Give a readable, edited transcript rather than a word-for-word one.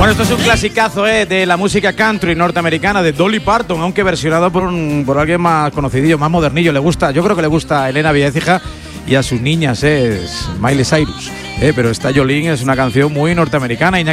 Bueno, esto es un clasicazo de la música country norteamericana de Dolly Parton, aunque versionado por alguien más conocidillo, más modernillo. Le gusta, yo creo que le gusta a Elena Viecija y a sus niñas, es Miley Cyrus. Pero esta Jolene es una canción muy norteamericana. Iñaki